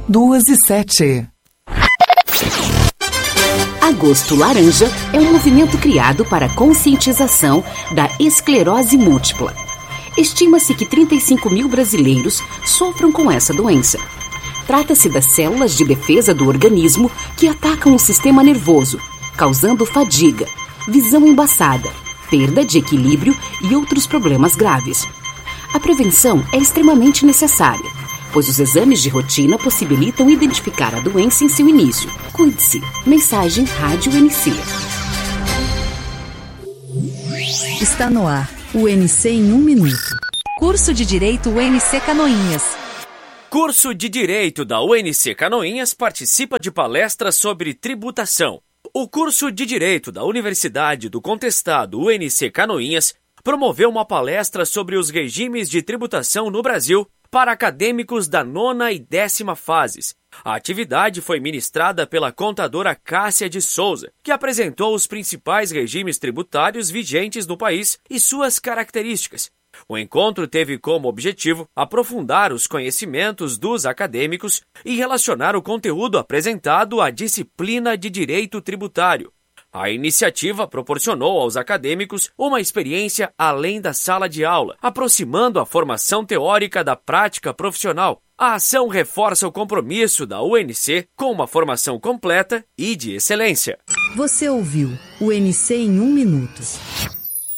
2:07. Agosto Laranja é um movimento criado para a conscientização da esclerose múltipla. Estima-se que 35 mil brasileiros sofram com essa doença. Trata-se das células de defesa do organismo que atacam o sistema nervoso, causando fadiga, visão embaçada, perda de equilíbrio e outros problemas graves. A prevenção é extremamente necessária, pois os exames de rotina possibilitam identificar a doença em seu início. Cuide-se. Mensagem Rádio NC. Está no ar o NC em 1 minuto. Curso de Direito UNC Canoinhas. Curso de Direito da UNC Canoinhas participa de palestras sobre tributação. O curso de Direito da Universidade do Contestado UNC Canoinhas promoveu uma palestra sobre os regimes de tributação no Brasil para acadêmicos da 9ª e 10ª fases. A atividade foi ministrada pela contadora Cássia de Souza, que apresentou os principais regimes tributários vigentes no país e suas características. O encontro teve como objetivo aprofundar os conhecimentos dos acadêmicos e relacionar o conteúdo apresentado à disciplina de direito tributário. A iniciativa proporcionou aos acadêmicos uma experiência além da sala de aula, aproximando a formação teórica da prática profissional. A ação reforça o compromisso da UNC com uma formação completa e de excelência. Você ouviu o NC em 1 minuto.